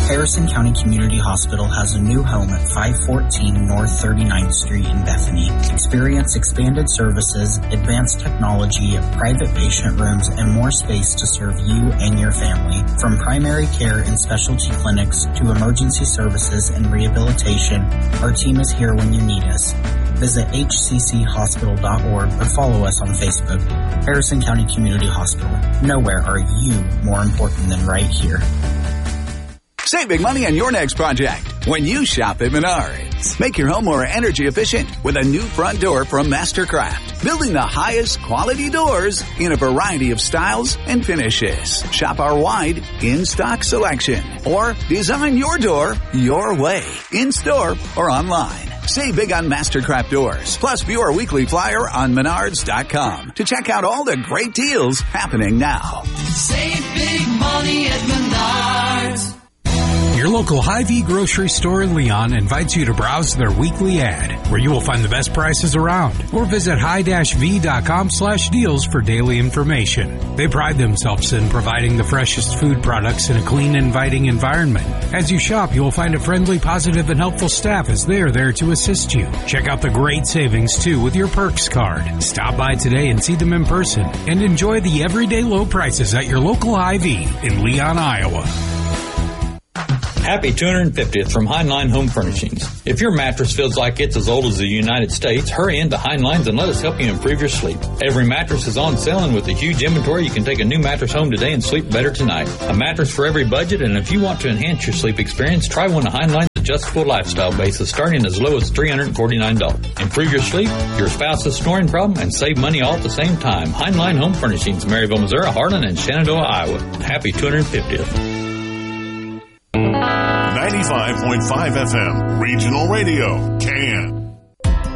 Harrison County Community Hospital has a new home at 514 North 39th Street in Bethany. Experience expanded services, advanced technology, private patient rooms, and more space to serve you and your family. From primary care and specialty clinics to emergency services and rehabilitation, our team is here when you need us. Visit hcchospital.org or follow us on Facebook. Harrison County Community Hospital. Nowhere are you more important than right here. Save big money on your next project when you shop at Menards. Make your home more energy efficient with a new front door from Mastercraft. Building the highest quality doors in a variety of styles and finishes. Shop our wide in-stock selection or design your door your way, in-store or online. Save big on Mastercraft doors. Plus, view our weekly flyer on Menards.com to check out all the great deals happening now. Save big money at Menards. Your local Hy-Vee grocery store in Leon invites you to browse their weekly ad, where you will find the best prices around, or visit hi-v.com/deals for daily information. They pride themselves in providing the freshest food products in a clean, inviting environment. As you shop, you will find a friendly, positive, and helpful staff as they are there to assist you. Check out the great savings, too, with your Perks card. Stop by today and see them in person, and enjoy the everyday low prices at your local Hy-Vee in Leon, Iowa. Happy 250th from Heinlein Home Furnishings. If your mattress feels like it's as old as the United States, hurry into Heinlein's and let us help you improve your sleep. Every mattress is on sale, and with a huge inventory, you can take a new mattress home today and sleep better tonight. A mattress for every budget, and if you want to enhance your sleep experience, try one of Heinlein's adjustable lifestyle bases starting as low as $349. Improve your sleep, your spouse's snoring problem, and save money all at the same time. Heinlein Home Furnishings, Maryville, Missouri, Harlan, and Shenandoah, Iowa. Happy 250th. 95.5 FM, Regional Radio, CAN.